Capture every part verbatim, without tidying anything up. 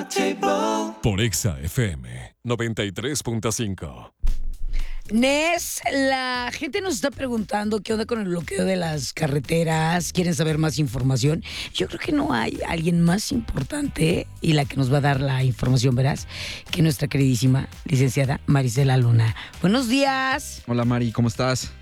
Por Exa F M noventa y tres punto cinco. Nes, la gente nos está preguntando qué onda con el bloqueo de las carreteras, quieren saber más información. Yo creo que no hay alguien más importante y la que nos va a dar la información, verás, que nuestra queridísima licenciada Marisela Luna. Buenos días. Hola Mari, ¿cómo estás?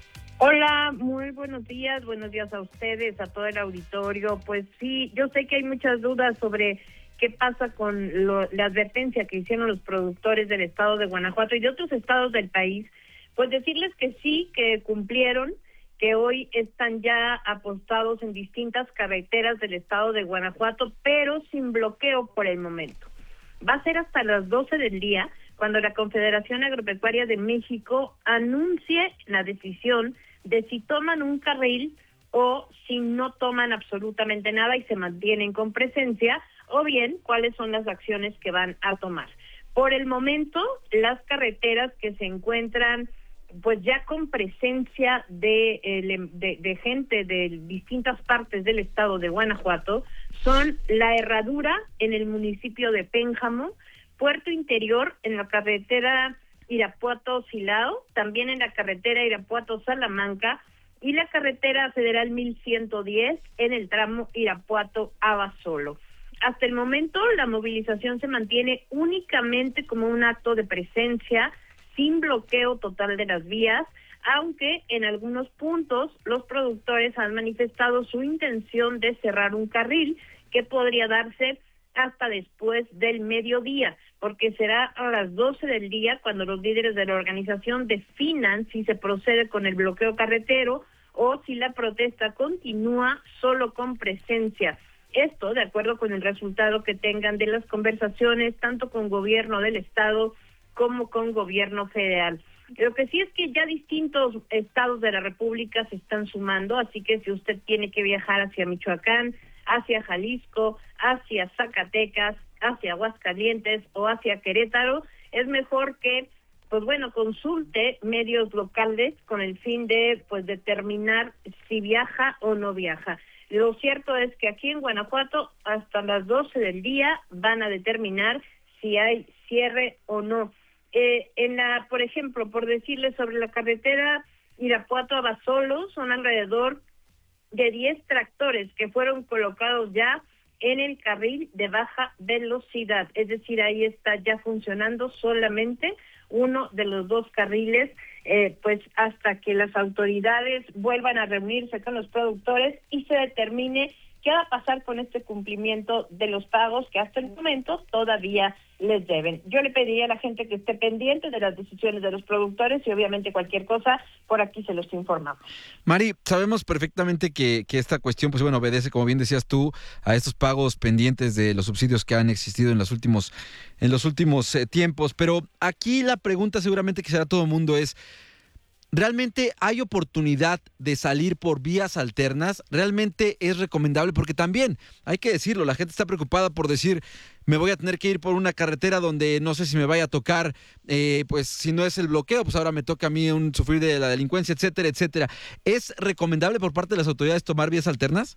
Hola, muy buenos días, buenos días a ustedes, a todo el auditorio. Pues sí, yo sé que hay muchas dudas sobre qué pasa con lo, la advertencia que hicieron los productores del estado de Guanajuato y de otros estados del país. Pues decirles que sí, que cumplieron, que hoy están ya apostados en distintas carreteras del estado de Guanajuato, pero sin bloqueo por el momento. Va a ser hasta las doce del día cuando la Confederación Agropecuaria de México anuncie la decisión de si toman un carril o si no toman absolutamente nada y se mantienen con presencia, o bien cuáles son las acciones que van a tomar. Por el momento, las carreteras que se encuentran pues ya con presencia de, de, de gente de distintas partes del estado de Guanajuato son La Herradura en el municipio de Pénjamo, Puerto Interior en la carretera Irapuato-Silao, también en la carretera Irapuato-Salamanca y la carretera federal mil ciento diez en el tramo Irapuato-Abasolo. Hasta el momento la movilización se mantiene únicamente como un acto de presencia sin bloqueo total de las vías, aunque en algunos puntos los productores han manifestado su intención de cerrar un carril que podría darse hasta después del mediodía, porque será a las doce del día cuando los líderes de la organización definan si se procede con el bloqueo carretero o si la protesta continúa solo con presencia. Esto de acuerdo con el resultado que tengan de las conversaciones tanto con gobierno del estado como con gobierno federal. Lo que sí es que ya distintos estados de la República se están sumando, así que si usted tiene que viajar hacia Michoacán, hacia Jalisco, hacia Zacatecas, hacia Aguascalientes o hacia Querétaro, es mejor que, pues bueno, consulte medios locales con el fin de, pues, determinar si viaja o no viaja. Lo cierto es que aquí en Guanajuato, hasta las doce del día, van a determinar si hay cierre o no. Eh, en la, por ejemplo, por decirles sobre la carretera Irapuato-Abasolo, son alrededor de diez tractores que fueron colocados ya en el carril de baja velocidad, es decir, ahí está ya funcionando solamente uno de los dos carriles, eh, pues hasta que las autoridades vuelvan a reunirse con los productores y se determine qué va a pasar con este cumplimiento de los pagos que hasta el momento todavía les deben. Yo le pediría a la gente que esté pendiente de las decisiones de los productores y obviamente cualquier cosa, por aquí se los informamos. Mari, sabemos perfectamente que, que esta cuestión, pues bueno, obedece, como bien decías tú, a estos pagos pendientes de los subsidios que han existido en los últimos, en los últimos eh, tiempos, pero aquí la pregunta seguramente que será todo el mundo es, ¿realmente hay oportunidad de salir por vías alternas? ¿Realmente es recomendable? Porque también, hay que decirlo, la gente está preocupada por decir, me voy a tener que ir por una carretera donde no sé si me vaya a tocar, eh, pues si no es el bloqueo, pues ahora me toca a mí un, sufrir de la delincuencia, etcétera, etcétera. ¿Es recomendable por parte de las autoridades tomar vías alternas?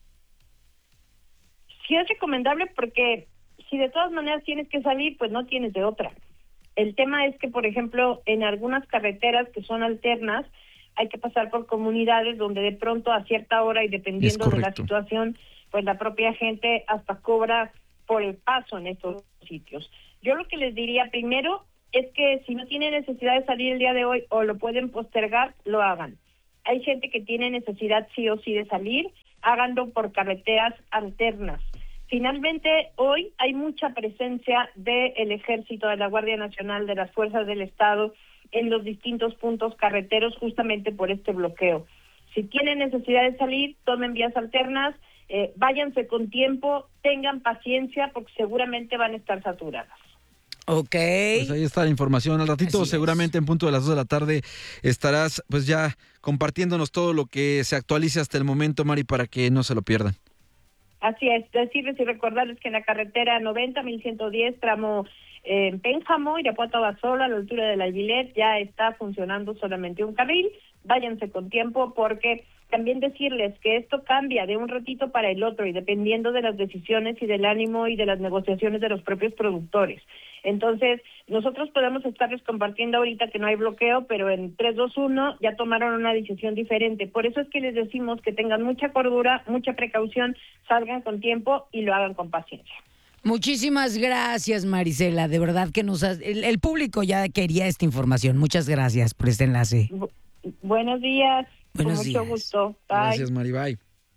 Sí es recomendable porque si de todas maneras tienes que salir, pues no tienes de otra. El tema es que, por ejemplo, en algunas carreteras que son alternas, hay que pasar por comunidades donde de pronto a cierta hora y dependiendo de la situación, pues la propia gente hasta cobra por el paso en estos sitios. Yo lo que les diría primero es que si no tienen necesidad de salir el día de hoy o lo pueden postergar, lo hagan. Hay gente que tiene necesidad sí o sí de salir, háganlo por carreteras alternas. Finalmente, hoy hay mucha presencia del Ejército, de la Guardia Nacional, de las Fuerzas del Estado en los distintos puntos carreteros justamente por este bloqueo. Si tienen necesidad de salir, tomen vías alternas, eh, váyanse con tiempo, tengan paciencia porque seguramente van a estar saturadas. Ok. Pues ahí está la información. Al ratito, Así seguramente es. en punto de las dos de la tarde, estarás pues ya compartiéndonos todo lo que se actualice hasta el momento, Mari, para que no se lo pierdan. Así es, decirles y recordarles que en la carretera noventa mil ciento diez, tramo eh, en Pénjamo, Irapuato-Abasolo, a la altura de la Gilet, ya está funcionando solamente un carril. Váyanse con tiempo porque también decirles que esto cambia de un ratito para el otro y dependiendo de las decisiones y del ánimo y de las negociaciones de los propios productores. Entonces, nosotros podemos estarles compartiendo ahorita que no hay bloqueo, pero en tres, dos, uno ya tomaron una decisión diferente. Por eso es que les decimos que tengan mucha cordura, mucha precaución, salgan con tiempo y lo hagan con paciencia. Muchísimas gracias, Marisela. De verdad que nos has, el, el público ya quería esta información. Muchas gracias por este enlace. Bu- buenos días. Buenos con días. mucho gusto. Bye. Gracias, Maribay.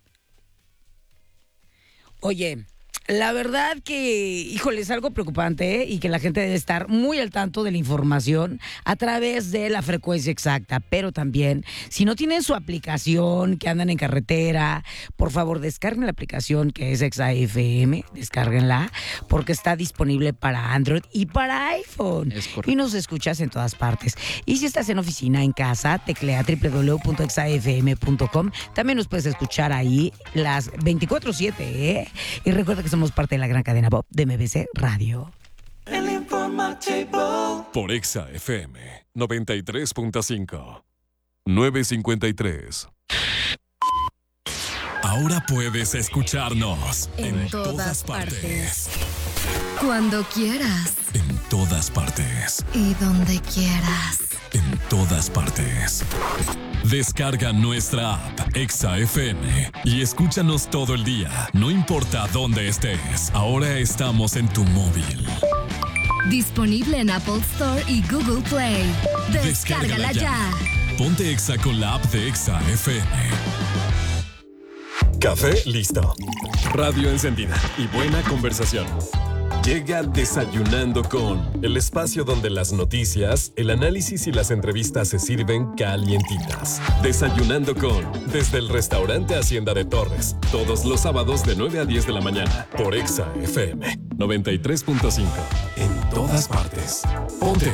Oye, la verdad que, híjole, es algo preocupante, ¿eh? Y que la gente debe estar muy al tanto de la información a través de la frecuencia exacta, pero también, si no tienen su aplicación, que andan en carretera, por favor, descarguen la aplicación que es Exa F M, descárguenla, porque está disponible para Android y para iPhone. Es correcto. Y nos escuchas en todas partes. Y si estás en oficina, en casa, teclea doble u doble u doble u punto exa f m punto com. También nos puedes escuchar ahí las veinticuatro siete, ¿eh? Y recuerda que somos parte de la gran cadena pop de M B C Radio. Por Exa F M noventa y tres punto cinco. nueve cincuenta y tres. Ahora puedes escucharnos En, en, todas, partes. Cuando quieras. En todas partes. Y donde quieras. En todas partes. Descarga nuestra app Exa F M y escúchanos todo el día, no importa dónde estés. Ahora estamos en tu móvil. Disponible en Apple Store y Google Play. Descárgala ya. Ponte Exa con la app de Exa F M. Café listo. Radio encendida y buena conversación. Llega Desayunando con, el espacio donde las noticias, el análisis y las entrevistas se sirven calientitas. Desayunando con, desde el restaurante Hacienda de Torres, todos los sábados de nueve a diez de la mañana, por Exa F M noventa y tres punto cinco. En todas partes. Ponte.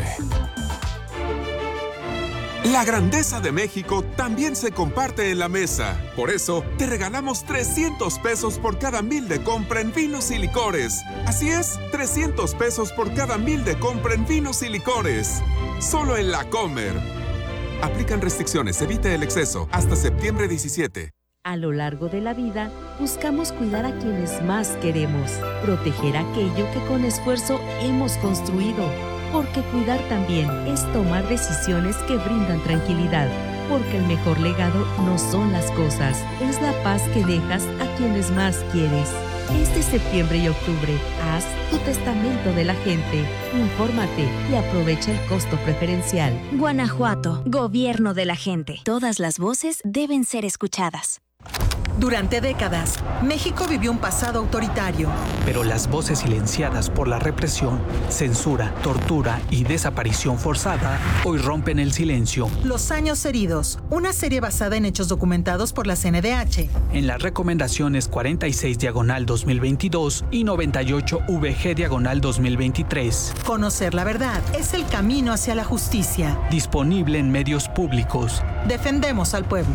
La grandeza de México también se comparte en la mesa. Por eso, te regalamos trescientos pesos por cada mil de compra en vinos y licores. Así es, trescientos pesos por cada mil de compra en vinos y licores. Solo en La Comer. Aplican restricciones, evite el exceso. Hasta septiembre diecisiete. A lo largo de la vida, buscamos cuidar a quienes más queremos, proteger aquello que con esfuerzo hemos construido. Porque cuidar también es tomar decisiones que brindan tranquilidad. Porque el mejor legado no son las cosas, es la paz que dejas a quienes más quieres. Este septiembre y octubre, haz tu testamento de la gente. Infórmate y aprovecha el costo preferencial. Guanajuato, gobierno de la gente. Todas las voces deben ser escuchadas. Durante décadas, México vivió un pasado autoritario. Pero las voces silenciadas por la represión, censura, tortura y desaparición forzada hoy rompen el silencio. Los años heridos, una serie basada en hechos documentados por la C N D H. En las recomendaciones cuarenta y seis diagonal dos mil veintidós y noventa y ocho V G diagonal dos mil veintitrés. Conocer la verdad es el camino hacia la justicia. Disponible en medios públicos. Defendemos al pueblo.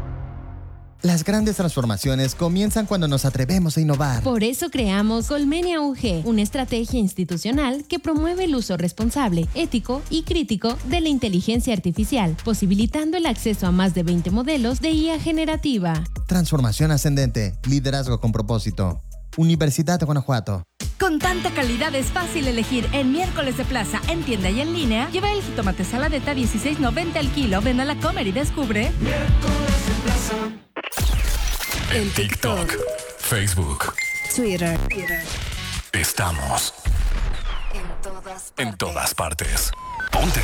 Las grandes transformaciones comienzan cuando nos atrevemos a innovar. Por eso creamos Colmenia U G, una estrategia institucional que promueve el uso responsable, ético y crítico de la inteligencia artificial, posibilitando el acceso a más de veinte modelos de I A generativa. Transformación ascendente, liderazgo con propósito. Universidad de Guanajuato. Con tanta calidad es fácil elegir en miércoles de plaza, en tienda y en línea. Lleva el jitomate saladeta dieciséis noventa al kilo. Ven a La Comer y descubre. Miércoles de plaza. En TikTok, Facebook, Twitter. Estamos En todas partes. en todas partes. Ponte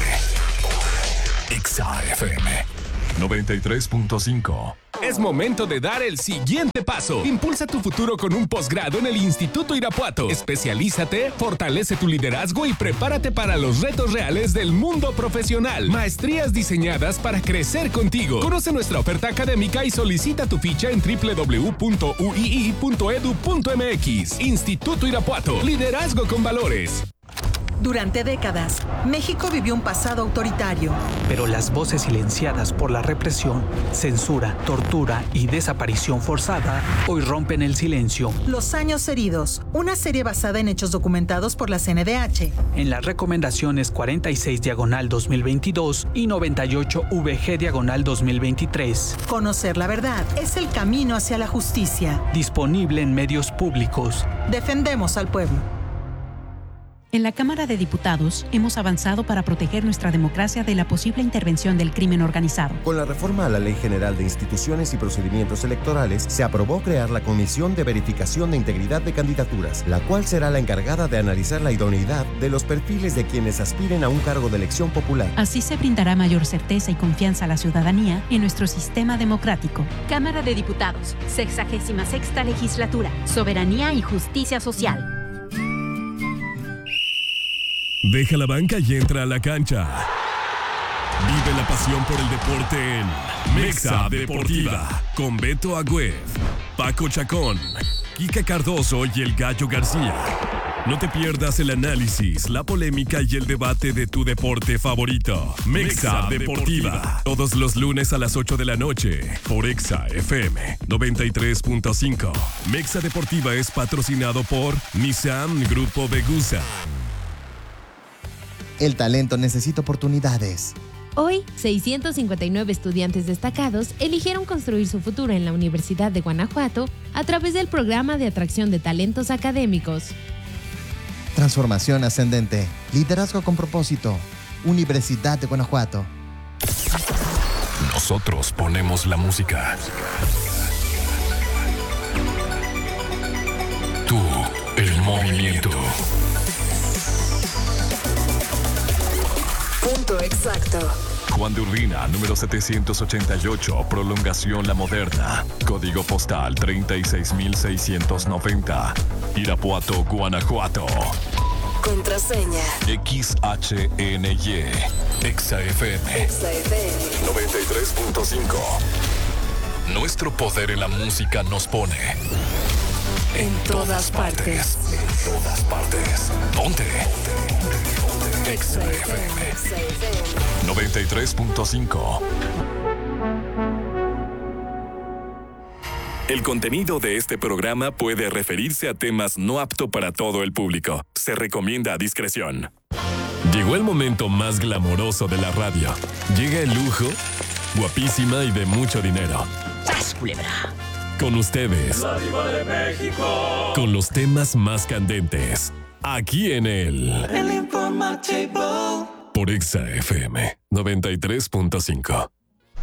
Exa F M noventa y tres punto cinco. Es momento de dar el siguiente paso. Impulsa tu futuro con un posgrado en el Instituto Irapuato. Especialízate, fortalece tu liderazgo y prepárate para los retos reales del mundo profesional. Maestrías diseñadas para crecer contigo. Conoce nuestra oferta académica y solicita tu ficha en doble u doble u doble u punto u i i punto e d u punto m x. Instituto Irapuato. Liderazgo con valores. Durante décadas, México vivió un pasado autoritario. Pero las voces silenciadas por la represión, censura, tortura y desaparición forzada hoy rompen el silencio. Los años heridos, una serie basada en hechos documentados por la C N D H. En las recomendaciones cuarenta y seis diagonal dos mil veintidós y noventa y ocho V G diagonal dos mil veintitrés. Conocer la verdad es el camino hacia la justicia. Disponible en medios públicos. Defendemos al pueblo. En la Cámara de Diputados hemos avanzado para proteger nuestra democracia de la posible intervención del crimen organizado. Con la reforma a la Ley General de Instituciones y Procedimientos Electorales, se aprobó crear la Comisión de Verificación de Integridad de Candidaturas, la cual será la encargada de analizar la idoneidad de los perfiles de quienes aspiren a un cargo de elección popular. Así se brindará mayor certeza y confianza a la ciudadanía en nuestro sistema democrático. Cámara de Diputados, sexagésima sexta legislatura, Soberanía y Justicia Social. Deja la banca y entra a la cancha. Vive la pasión por el deporte en Mexa Deportiva con Beto Agüed, Paco Chacón, Kika Cardoso y el Gallo García. No te pierdas el análisis, la polémica y el debate de tu deporte favorito. Mexa Deportiva. Todos los lunes a las ocho de la noche por Exa F M noventa y tres punto cinco. Mexa Deportiva es patrocinado por Nissan Grupo Vegusa. El talento necesita oportunidades. Hoy, seiscientos cincuenta y nueve estudiantes destacados eligieron construir su futuro en la Universidad de Guanajuato a través del programa de atracción de talentos académicos. Transformación ascendente. Liderazgo con propósito. Universidad de Guanajuato. Nosotros ponemos la música. Tú, el movimiento. Punto exacto. Juan de Urbina, número setecientos ochenta y ocho, prolongación La Moderna. Código postal treinta y seis mil seiscientos noventa. Irapuato, Guanajuato. Contraseña. X H N Y. Exa F M. Exa F M. noventa y tres punto cinco. Nuestro poder en la música nos pone en todas partes. En todas partes. Ponte. Exa F M noventa y tres punto cinco. El contenido de este programa puede referirse a temas no apto para todo el público. Se recomienda a discreción. Llegó el momento más glamoroso de la radio. Llega el lujo, guapísima y de mucho dinero. ¡Sas, culebra! Con ustedes. La Diva de México. Con los temas más candentes. Aquí en el... El Informativo. Por Exa F M noventa y tres punto cinco.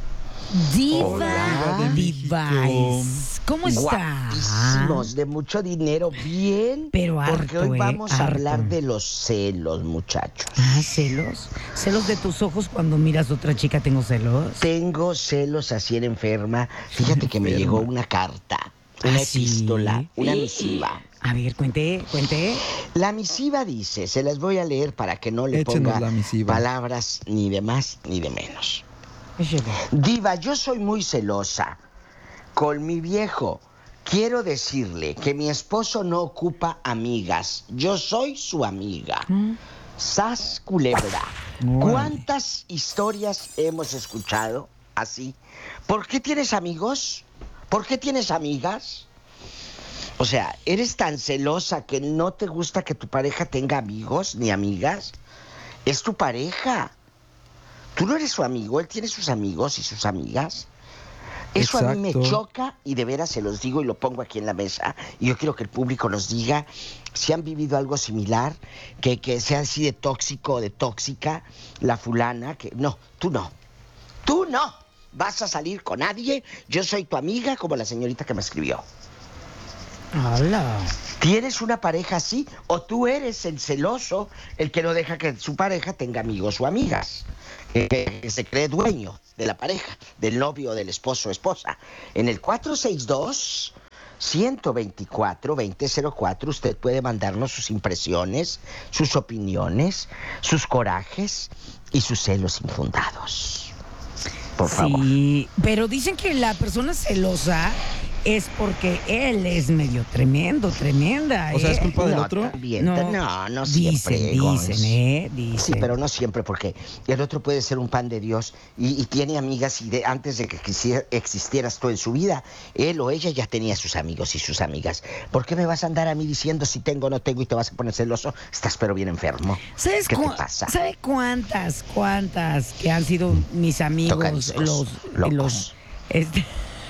Diva Device. ¿Cómo está? Guapísimos, de mucho dinero, bien. Pero harto, porque hoy eh, vamos harto. a hablar de los celos, muchachos. Ah, celos. Celos de tus ojos cuando miras a otra chica, tengo celos. Tengo celos así en enferma. Fíjate que me llegó una carta, una ¿Ah, sí? epístola, una misiva. A ver, cuente, cuente. La misiva dice, se las voy a leer para que no le Échenos ponga la misiva. palabras ni de más ni de menos. Diva, yo soy muy celosa con mi viejo. Quiero decirle que mi esposo no ocupa amigas. Yo soy su amiga. ¿Mm? Sas culebra. Bueno. ¿Cuántas historias hemos escuchado así? ¿Por qué tienes amigos? ¿Por qué tienes amigas? O sea, ¿eres tan celosa que no te gusta que tu pareja tenga amigos ni amigas? Es tu pareja. Tú no eres su amigo, él tiene sus amigos y sus amigas. Eso Exacto. A mí me choca y de veras se los digo y lo pongo aquí en la mesa. Y yo quiero que el público nos diga si han vivido algo similar, que, que sea así de tóxico o de tóxica la fulana. Que no, tú no. Tú no vas a salir con nadie. Yo soy tu amiga, como la señorita que me escribió. Hola. ¿Tienes una pareja así? ¿O tú eres el celoso, el que no deja que su pareja tenga amigos o amigas? Que se cree dueño de la pareja, del novio, del esposo o esposa. En el cuatro seis dos, uno dos cuatro, dos cero cero cuatro usted puede mandarnos sus impresiones, sus opiniones, sus corajes y sus celos infundados. Por favor. Sí, pero dicen que la persona celosa es porque él es medio tremendo, tremenda. O sea, ¿es ¿eh? culpa del no, otro? También, no, no, no siempre. Dicen, dicen, ¿eh? Dicen. Sí, pero no siempre, porque el otro puede ser un pan de Dios y, y tiene amigas y de, antes de que quisiera, existieras tú en su vida, él o ella ya tenía sus amigos y sus amigas. ¿Por qué me vas a andar a mí diciendo si tengo o no tengo y te vas a poner celoso? Estás pero bien enfermo. ¿Sabes ¿Qué cu- te pasa? ¿Sabe cuántas, cuántas que han sido mis amigos, Tocadiscos, los, locos. los, este,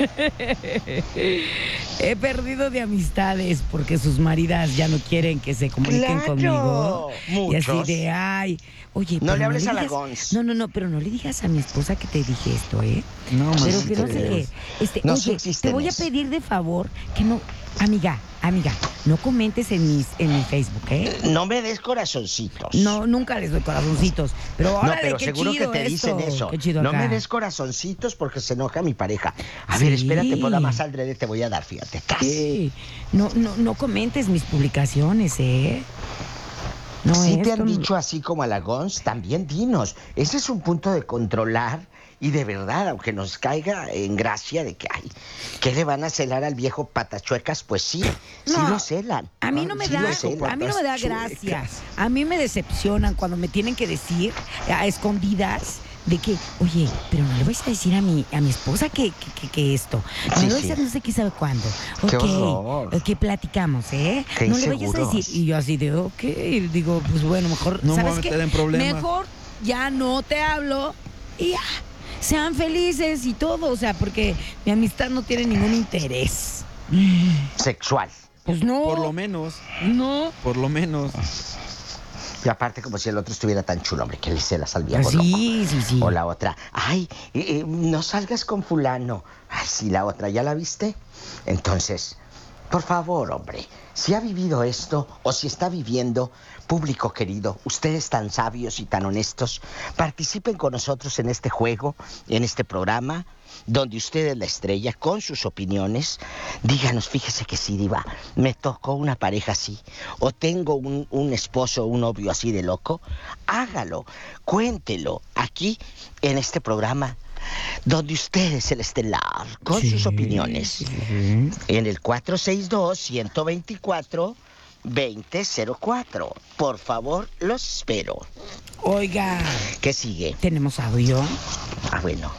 he perdido de amistades porque sus maridas ya no quieren que se comuniquen ¡Claro! conmigo. Y así Muchos. de, ay, oye, No pero le hables a la digas- Gons. No, no, no, pero no le digas a mi esposa que te dije esto, ¿eh? No, Pero man, que no ¿qué sé, es? este, No oye, subsisten te voy a eso. pedir de favor que no, amiga, amiga, no comentes en mis, en mi Facebook, ¿eh? No me des corazoncitos. No, nunca les doy corazoncitos. Pero No, órale, pero qué seguro chido que te esto, dicen eso. qué chido No acá. me des corazoncitos porque se enoja mi pareja. A ver, Sí. espérate, por la más aldrede te voy a dar, fíjate. ¡Tas! Sí. No, no, no comentes mis publicaciones, ¿eh? No, Si te esto han no- dicho así como a la Gons, también dinos. Ese es un punto de controlar y de verdad, aunque nos caiga en gracia de que, ay, ¿qué le van a celar al viejo patachuecas? Pues sí, sí No, lo celan. A mí no me Sí da, lo celan. a mí no me da gracia. A mí me decepcionan cuando me tienen que decir a escondidas de que, oye, pero no le vais a decir a mi, a mi esposa que, que, que, que esto. No Sí, le vais a sí. no sé qué sabe cuándo. Qué Ok, horror. ok, platicamos, ¿eh? Qué no le vayas a inseguros. decir. Y yo así de, ok, y digo, pues bueno, mejor, No me ¿sabes voy a qué? meter en problemas. Mejor ya no te hablo y ya. Sean felices y todo, o sea, porque mi amistad no tiene ningún interés. Sexual. Pues no. Por lo menos, No. por lo menos. Y aparte como si el otro estuviera tan chulo, hombre, que le celas al viejo Pues loco. sí, sí, sí. O la otra, ay, eh, eh, no salgas con fulano. Ay, sí, la otra, ¿ya la viste? Entonces, por favor, hombre, si ha vivido esto o si está viviendo, público querido, ustedes tan sabios y tan honestos, participen con nosotros en este juego, en este programa, donde usted es la estrella con sus opiniones. Díganos, fíjese que sí, diva, me tocó una pareja así, o tengo un, un esposo o un novio así de loco. Hágalo, cuéntelo aquí en este programa, donde usted es el estelar con Sí, sus opiniones. sí. En el cuatro seis dos, uno dos cuatro, dos cero cero cuatro. Por favor, los espero. Oiga, ¿Qué sigue? tenemos audio. Ah, bueno.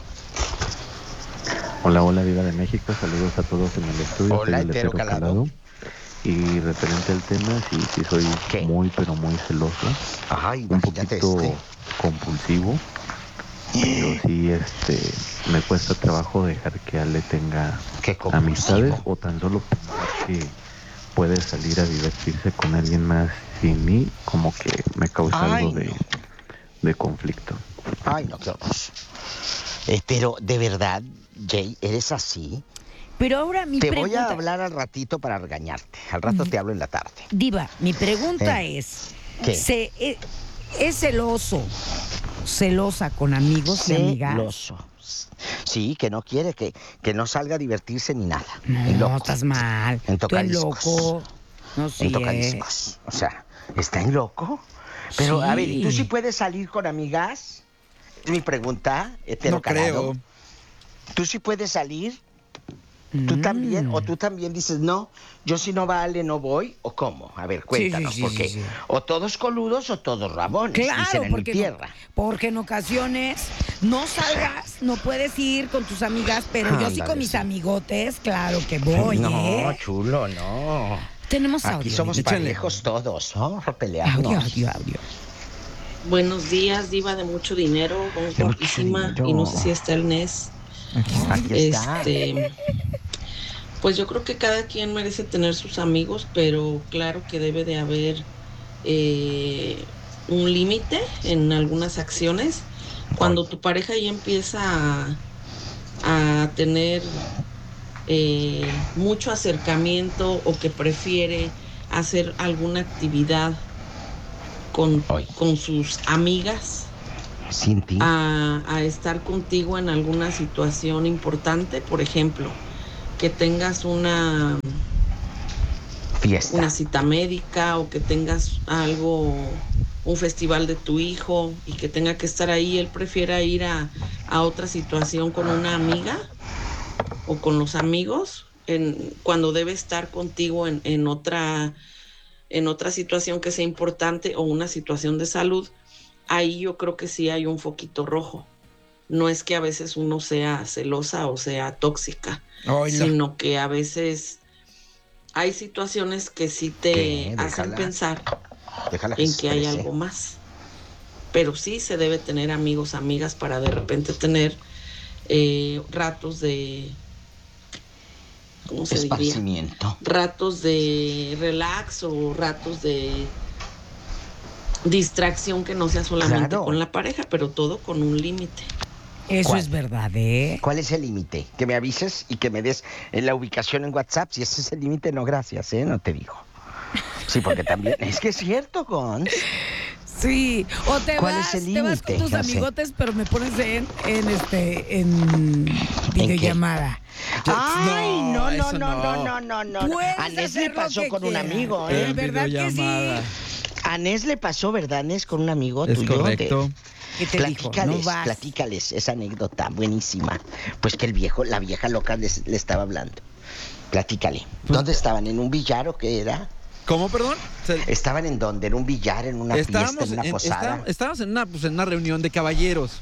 Hola, hola, Diva de México, saludos a todos en el estudio. Hola, soy el hetero hetero calado. Y referente al tema, sí, sí soy ¿Qué? muy, pero muy celoso, Ay, un imagínate poquito este. compulsivo, pero sí, este, me cuesta trabajo dejar que Ale tenga Qué compulsivo. amistades o tan solo pensar que puede salir a divertirse con alguien más sin mí, como que me causa Ay, algo de, no. de conflicto. Ay, no, qué horror. Eh, pero, ¿de verdad, Jay, eres así? Pero ahora mi Te pregunta... voy a hablar al ratito para regañarte. Al rato te hablo en la tarde. Diva, mi pregunta Eh, es, ¿qué? ¿se, e- ¿es celoso, celosa con amigos y amigas? Celoso. Sí, que no quiere, que, que no salga a divertirse ni nada. No, En loco. estás mal. En Tú en tocadiscos. loco. No sé. En tocadiscos. O sea, ¿está en loco? Pero, a ver, ¿y tú Sí. sí puedes salir con amigas? Es mi pregunta, hetero No calado. creo. ¿Tú sí puedes salir? ¿Tú Mm. también? ¿O tú también dices, no, yo si no vale no voy? ¿O cómo? A ver, cuéntanos, sí, sí, porque sí, sí. o todos coludos o todos rabones, dicen Claro, en porque, mi no- tierra. porque en ocasiones no salgas, no puedes ir con tus amigas, pero yo sí Ándale, con mis sí. amigotes, claro que voy, no, ¿eh? chulo, no. Tenemos audio. Aquí somos Échale. parejos todos, ¿no? Vamos a pelearnos. Audio, audio, audio. Buenos días, diva de mucho dinero, voz De mucho guapísima, dinero. y no sé si está el N E S. Aquí está. Este, pues yo creo que cada quien merece tener sus amigos, pero claro que debe de haber eh, un límite en algunas acciones. Cuando tu pareja ya empieza a, a tener eh, mucho acercamiento o que prefiere hacer alguna actividad con, con sus amigas Sin ti. a, a estar contigo en alguna situación importante, por ejemplo, que tengas una Fiesta. una cita médica o que tengas algo, un festival de tu hijo y que tenga que estar ahí, él prefiera ir a, a otra situación con una amiga o con los amigos, en, cuando debe estar contigo en, en otra, en otra situación que sea importante o una situación de salud, ahí yo creo que sí hay un foquito rojo. No es que a veces uno sea celosa o sea tóxica, Oila. sino que a veces hay situaciones que sí te hacen pensar Déjala que en que hay algo más. Pero sí se debe tener amigos, amigas para de repente tener eh, ratos de... ¿Cómo se Esparcimiento. diría? Ratos de relax o ratos de distracción que no sea solamente claro. con la pareja, pero todo con un límite. Eso es verdad, ¿eh? ¿Cuál es el límite? Que me avises y que me des la ubicación en WhatsApp. Si ese es el límite, no gracias, ¿eh? No te digo. Sí, porque también... es que es cierto, Gon. Sí, o te ¿Cuál vas, es el te vas con tus no amigotes, sé. pero me pones en, en este, en videollamada. ¿En Ay, no, no, no, no, no, no, no, no. A Nes le pasó con quieras. un amigo, ¿eh? En ¿verdad que sí? A Nes le pasó, ¿verdad, Nes? Con un amigo es tuyo. Correcto. De... ¿Qué te platícales, dijo? No vas. Platícales esa anécdota buenísima. Pues que el viejo, la vieja loca les, le estaba hablando. Platícale. Pues, ¿dónde estaban? ¿En un billar o qué era? ¿Cómo, perdón? Se... ¿Estaban en dónde? ¿En un billar, en una estábamos fiesta, en una en, posada? Estábamos, estábamos en, una, pues, en una reunión de caballeros.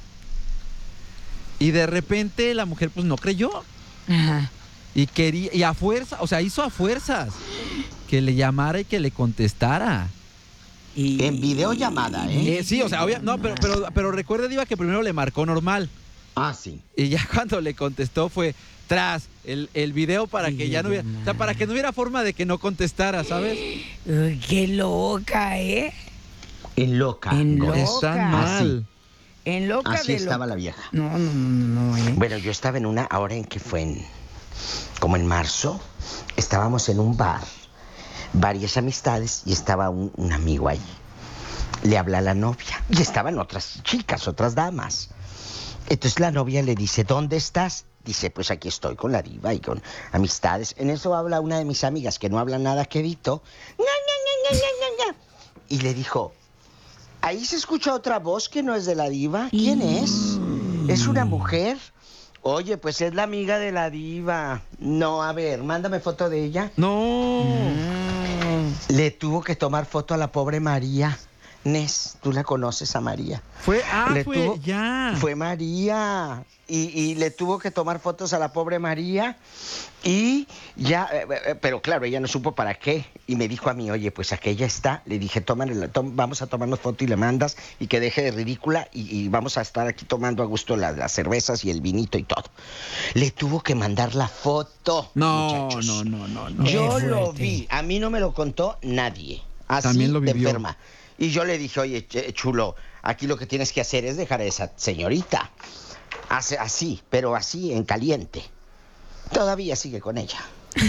Y de repente la mujer pues no creyó. Ajá. Y quería, y a fuerza, o sea, hizo a fuerzas que le llamara y que le contestara. Y... en videollamada, ¿eh? eh sí, o sea, obvia, no, pero, pero, pero recuerda, Diva, que primero le marcó normal. Ah, sí. Y ya cuando le contestó fue tras el, el video para que ya no hubiera, o sea, para que no hubiera forma de que no contestara, ¿sabes? Uy, qué loca, ¿eh? En loca. En loca. Están mal. Así. En loca Así de estaba lo... la vieja. No, no, no, no, ¿eh? Bueno, yo estaba en una, ahora en que fue en, como en marzo, estábamos en un bar, varias amistades, y estaba un, un amigo ahí. Le habla a la novia, y estaban otras chicas, otras damas. Entonces la novia le dice, ¿dónde estás? Dice, pues aquí estoy con la diva y con amistades. En eso habla una de mis amigas que no habla nada quedito. Ña, ña, ña, ña, ña, ña. Y le dijo, ahí se escucha otra voz que no es de la diva. ¿Quién es? ¿Es una mujer? Oye, pues es la amiga de la diva. No, a ver, mándame foto de ella. No. Mm. Le tuvo que tomar foto a la pobre María. Nes, tú la conoces a María. Fue, ah, le fue, tuvo, ya. Fue María. Y, y le tuvo que tomar fotos a la pobre María. Y ya, eh, pero claro, ella no supo para qué. Y me dijo a mí, oye, pues aquella está. Le dije, tómale, tom, vamos a tomarnos foto y le mandas. Y que deje de ridícula. Y, y vamos a estar aquí tomando a gusto la, las cervezas y el vinito y todo. Le tuvo que mandar la foto. No, muchachos. no, no, no, no. Yo lo vi. A mí no me lo contó nadie. Así También lo vivió. De enferma. Y yo le dije, oye, chulo, aquí lo que tienes que hacer es dejar a esa señorita. Hace así, pero así, en caliente. Todavía sigue con ella.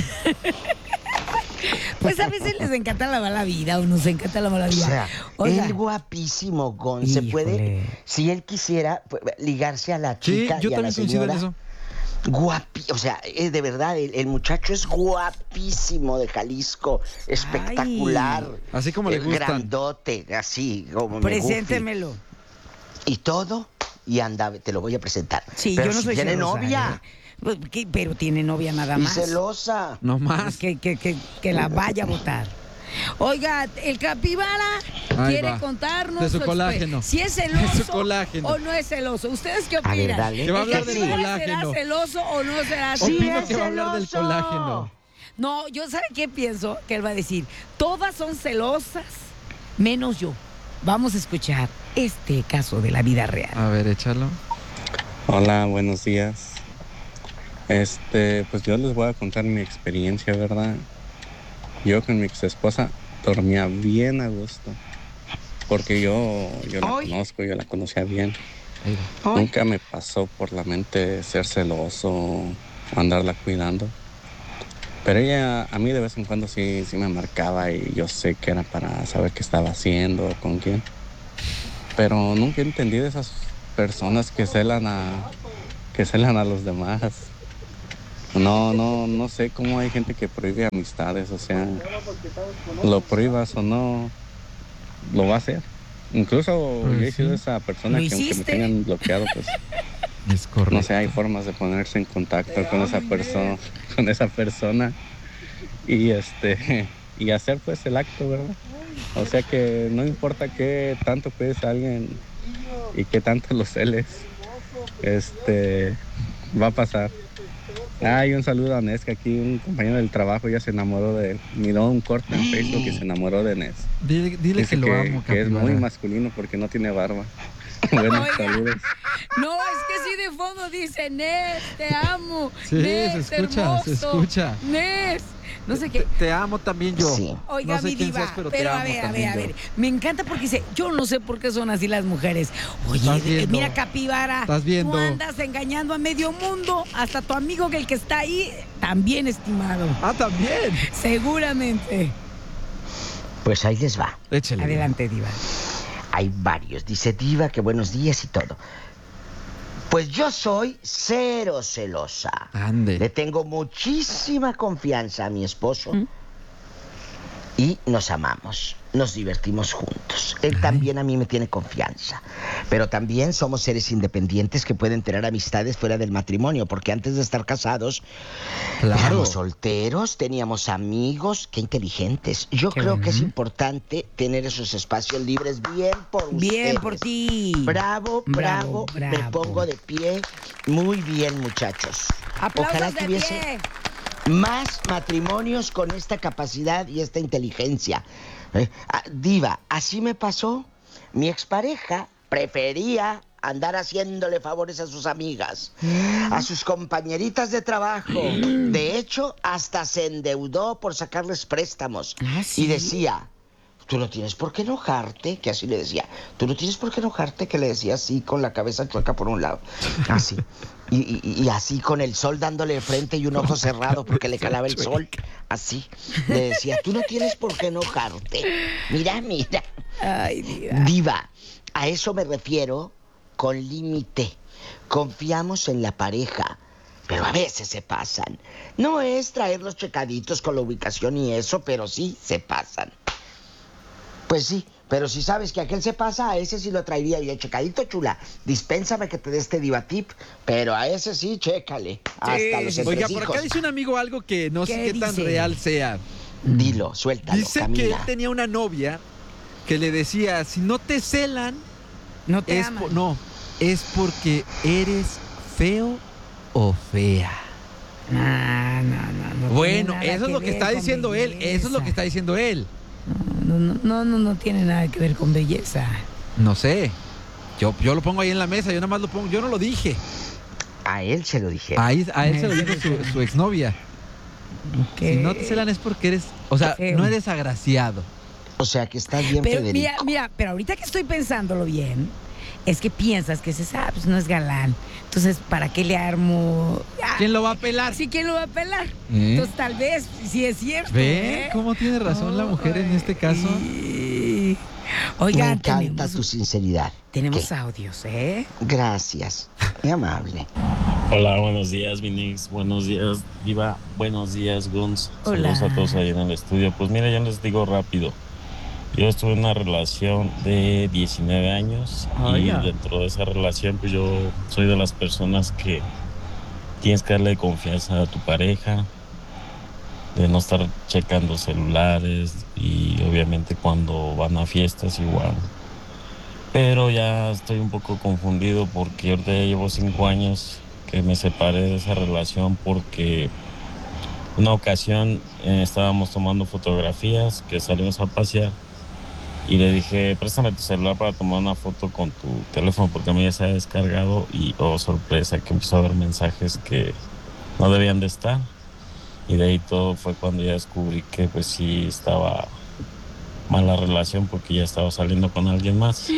Pues a veces les encanta la mala vida o nos encanta la mala vida. O sea, Oiga. él guapísimo, Gon. Se puede, si él quisiera, ligarse a la chica sí, yo y a la señora. En eso. Guapi, o sea, es de verdad, el, el muchacho es guapísimo de Jalisco, espectacular. Ay, así como le gusta. Grandote, así como Preséntemelo. Y todo, y anda, te lo voy a presentar. Sí, pero yo no si soy tiene celosa, novia. ¿eh? Pero tiene novia nada más. Y celosa. No más. Que, que, que, que la vaya a votar. Oiga, el capibara Ahí quiere va. contarnos de su colágeno. si es celoso de su colágeno. o no es celoso. ¿Ustedes qué A opinan? ver, dale. Que va a hablar del colágeno. ¿Será celoso o no será Sí, celoso? Opino es que va a hablar del celoso. colágeno. No, yo ¿sabe qué pienso? Que él va a decir, todas son celosas, menos yo. Vamos a escuchar este caso de la vida real. A ver, échalo. Hola, buenos días. Este, pues yo les voy a contar mi experiencia, ¿verdad? Yo con mi ex esposa dormía bien a gusto. Porque yo, yo la Ay. conozco, yo la conocía bien. Ay. Nunca me pasó por la mente ser celoso o andarla cuidando. Pero ella a mí de vez en cuando sí, sí me marcaba y yo sé que era para saber qué estaba haciendo o con quién. Pero nunca entendí de esas personas que celan a, que celan a los demás. No, no, no sé cómo hay gente que prohíbe amistades, o sea, lo prohíbas o no, lo va a hacer. Incluso Pues yo he sido sí. esa persona ¿Lo que aunque me hiciste? tengan bloqueado, pues Es correcto. No sé, hay formas de ponerse en contacto con esa persona, con esa persona y este y hacer pues el acto, ¿verdad? O sea que no importa qué tanto cuides a alguien y qué tanto lo celes, este va a pasar. Ay, un saludo a Nes, que aquí un compañero del trabajo ya se enamoró de él. Miró un corte en Facebook y se enamoró de Nes. Dile, dile que lo que, amo, que es capibara. muy masculino porque no tiene barba. Buenos saludos. No, es que sí de fondo dice, Nes, te amo. Sí, Nes, se escucha, hermoso. se escucha. Nes. No sé qué. Te, te amo también yo. Sí. Oiga, no sé mi quién diva, seas, pero, pero te a amo ver, a ver, también a yo. ver. Me encanta porque dice, yo no sé por qué son así las mujeres. Oye, Estás eh, viendo. mira, capibara, Estás viendo. tú andas engañando a medio mundo, hasta tu amigo que el que está ahí, también, estimado. Ah, también. Seguramente. Pues ahí les va. Échale. Adelante, diva. Hay varios. Dice Diva que buenos días y todo. Pues yo soy cero celosa. Ande. Le tengo muchísima confianza a mi esposo. ¿Mm? Y nos amamos, nos divertimos juntos. Él Ay. también a mí me tiene confianza. Pero también somos seres independientes que pueden tener amistades fuera del matrimonio, porque antes de estar casados, claro. éramos solteros, teníamos amigos, qué inteligentes. Yo qué creo bueno. que es importante tener esos espacios libres bien por ustedes. Bien por ti. Bravo, bravo, bravo, bravo. Me pongo de pie. Muy bien, muchachos. Aplausos Ojalá de tuviese pie. Más matrimonios con esta capacidad y esta inteligencia. Eh, ah, Diva, así me pasó. Mi expareja prefería andar haciéndole favores a sus amigas, mm. a sus compañeritas de trabajo. Mm. De hecho, hasta se endeudó por sacarles préstamos. ¿Ah, sí? Y decía, tú no tienes por qué enojarte, que así le decía. Tú no tienes por qué enojarte, que le decía así con la cabeza chueca por un lado. Así. Y, y, y así con el sol dándole frente y un ojo cerrado porque le calaba el sol. Así. Le decía, tú no tienes por qué enojarte. Mira, mira. Ay, diva. Diva, a eso me refiero con límite. Confiamos en la pareja, pero a veces se pasan. No es traerlos checaditos con la ubicación y eso, pero sí se pasan. Pues sí. Pero si sabes que aquel se pasa, a ese sí lo traería yo checadito, chula. Dispénsame que te dé este diva tip, pero a ese sí, chécale. Hasta sí, los entresijos. Oiga, por acá dice un amigo algo que no sé qué, qué tan real sea. Dilo, suéltalo, Dice Camila. que él tenía una novia que le decía, si no te celan, no te es aman. Po- no, es porque eres feo o fea. No, no, no. no bueno, eso es lo que está diciendo belleza. él, eso es lo que está diciendo él. No, no, no, no, no tiene nada que ver con belleza. No sé. Yo, yo lo pongo ahí en la mesa, yo nada más lo pongo, yo no lo dije. A él se lo dije. Ahí, a él se lo dijo su, su exnovia. Si no te celan es porque eres, o sea, no eres agraciado. O sea, que estás bien, pero, Federico. Mira, mira, pero ahorita que estoy pensándolo bien, es que piensas que ese ah, pues no es galán. Entonces, ¿para qué le armo? Ah, ¿Quién lo va a pelar? Sí, ¿quién lo va a pelar? ¿Eh? Entonces, tal vez, sí es cierto. ¿Ve? ¿eh? ¿Cómo tiene razón oh, la mujer en este caso? Y... Oigan, me encanta tenemos, tu sinceridad. Tenemos ¿Qué? audios, ¿eh? Gracias. Muy amable. Hola, buenos días, Vinix. Buenos días, Diva. Buenos días, Guns. Hola. Saludos a todos ahí en el estudio. Pues mira, yo les digo rápido. Yo estuve en una relación de diecinueve años oh, y yeah. dentro de esa relación pues yo soy de las personas que tienes que darle confianza a tu pareja, de no estar checando celulares y obviamente cuando van a fiestas igual. Pero ya estoy un poco confundido porque ahorita ya llevo cinco años que me separé de esa relación porque una ocasión eh, estábamos tomando fotografías, que salimos a pasear. Y le dije, préstame tu celular para tomar una foto con tu teléfono porque a mí ya se ha descargado y, oh, sorpresa, que empezó a haber mensajes que no debían de estar. Y de ahí todo fue cuando ya descubrí que pues sí estaba mal la relación porque ya estaba saliendo con alguien más.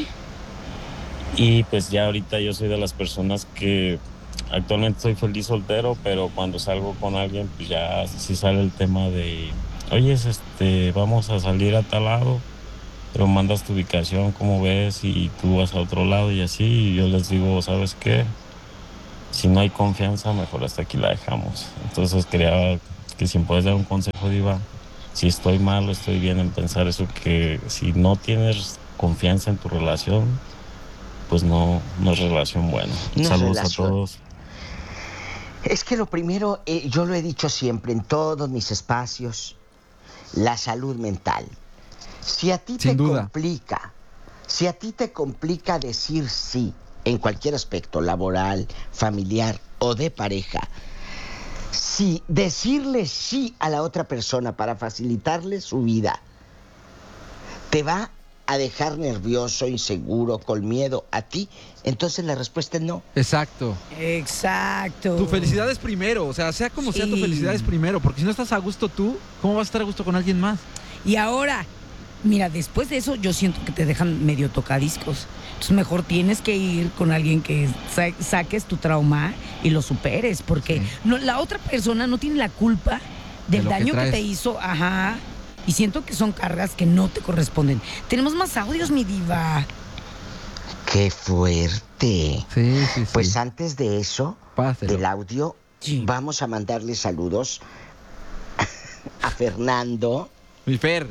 Y pues ya ahorita yo soy de las personas que actualmente estoy feliz soltero, pero cuando salgo con alguien pues ya sí sale el tema de, oye, este, vamos a salir a tal lado. Pero mandas tu ubicación, como ves, y tú vas a otro lado y así. Y yo les digo, ¿sabes qué? Si no hay confianza, mejor hasta aquí la dejamos. Entonces quería que si me puedes dar un consejo, Diva, si estoy mal o estoy bien en pensar eso, que si no tienes confianza en tu relación, pues no, no es relación buena. No Saludos relación. a todos. Es que lo primero, eh, yo lo he dicho siempre en todos mis espacios, la salud mental. Si a ti Sin te duda. complica, si a ti te complica decir sí en cualquier aspecto, laboral, familiar o de pareja, si decirle sí a la otra persona para facilitarle su vida te va a dejar nervioso, inseguro, con miedo a ti, entonces la respuesta es no. Exacto. Exacto. Tu felicidad es primero, o sea, sea como sea, tu Sí. felicidad es primero, porque si no estás a gusto tú, ¿cómo vas a estar a gusto con alguien más? Y ahora, mira, después de eso yo siento que te dejan medio tocadiscos. Entonces mejor tienes que ir con alguien que sa- saques tu trauma y lo superes, porque no, la otra persona no tiene la culpa del De lo que daño que, traes. te hizo, ajá. Y siento que son cargas que no te corresponden. Tenemos más audios, mi diva. ¡Qué fuerte! Sí, sí, sí. Pues antes de eso, Páselo. del audio, vamos a mandarle saludos a Fernando. Mi Fer.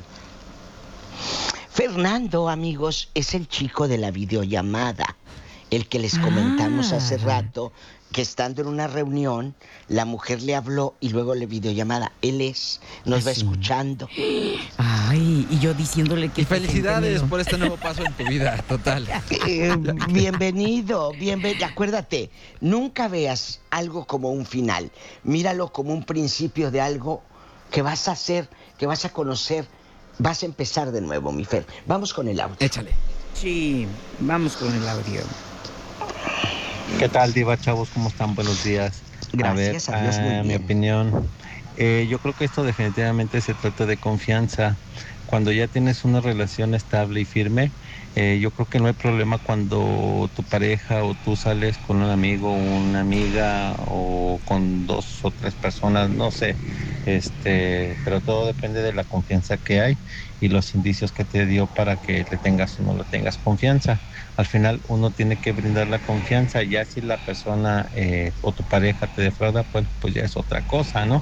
Fernando, amigos, es el chico de la videollamada, el que les comentamos Ah. hace rato que estando en una reunión, la mujer le habló y luego le videollamada. Él es, nos va Sí. escuchando. Ay, y yo diciéndole que... Y felicidades por este nuevo paso en tu vida, total. Eh, bienvenido, bienvenido. Acuérdate, nunca veas algo como un final. Míralo como un principio de algo que vas a hacer, que vas a conocer. Vas a empezar de nuevo, mi Fer. Vamos con el audio. Échale. Sí, vamos con el audio. ¿Qué tal, Diva, chavos? ¿Cómo están? Buenos días. Gracias a a ver, Dios, muy eh, mi bien. opinión, eh, yo creo que esto definitivamente se trata de confianza. Cuando ya tienes una relación estable y firme, eh, yo creo que no hay problema cuando tu pareja o tú sales con un amigo, una amiga o con dos o tres personas, no sé, este, pero todo depende de la confianza que hay y los indicios que te dio para que le tengas o no le tengas confianza. Al final uno tiene que brindar la confianza, ya si la persona eh, o tu pareja te defrauda, pues, pues ya es otra cosa, ¿no?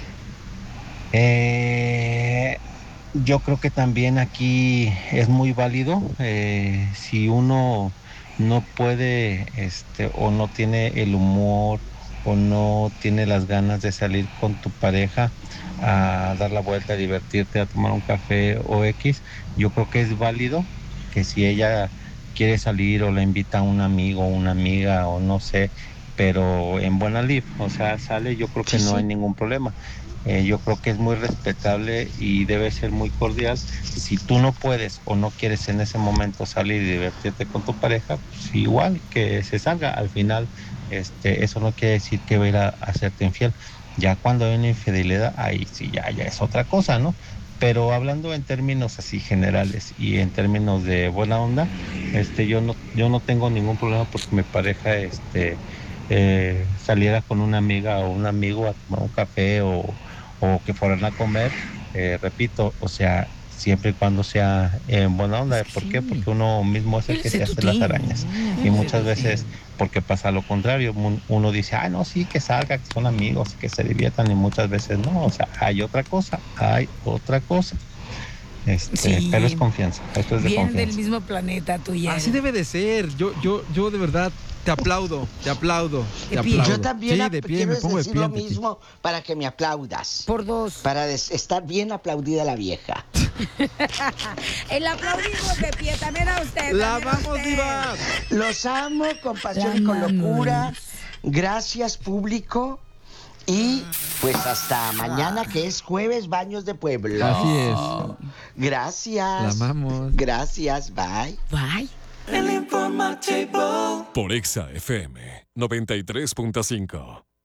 Eh, yo creo que también aquí es muy válido eh, si uno no puede este, o no tiene el humor o no tiene las ganas de salir con tu pareja a dar la vuelta, a divertirte, a tomar un café o X, yo creo que es válido que si ella quiere salir o la invita a un amigo o una amiga o no sé, pero en buena lid, o sea, sale, yo creo que Sí, no sí. hay ningún problema. Eh, yo creo que es muy respetable y debe ser muy cordial. Si tú no puedes o no quieres en ese momento salir y divertirte con tu pareja, pues igual que se salga. Al final, este, eso no quiere decir que va a ir a hacerte infiel. Ya cuando hay una infidelidad, ahí sí ya, ya es otra cosa, ¿no? Pero hablando en términos así generales y en términos de buena onda, este, yo no, yo no tengo ningún problema porque mi pareja, este, eh, saliera con una amiga o un amigo a tomar un café o, o que fueran a comer, eh, repito, o sea, siempre y cuando sea en buena onda. ¿Por qué? Porque uno mismo es el que se hace las arañas. Y muchas veces, porque pasa lo contrario, mun- uno dice, ah, no, sí, que salga, que son amigos, que se diviertan, y muchas veces no, o sea, hay otra cosa, hay otra cosa. Este, Sí. pero es confianza, esto es de Vienen del confianza. mismo planeta tú y él. Así debe de ser. Yo, yo, yo de verdad te aplaudo, te aplaudo, te De pie. aplaudo. Yo también Sí, ap- de pie, quiero me pongo de decir pie lo ante ti. mismo para que me aplaudas. Por dos. Para des- estar bien aplaudida la vieja. El aplaudimos de pie también a usted. ¡La también a vamos, usted. diva! Los amo con pasión La y con amamos. locura. Gracias, público. Y pues hasta mañana, que es jueves, Baños de Pueblo. Así es. Gracias. La amamos. Gracias, bye. Bye. El informativo. Por Exa F M noventa y tres punto cinco.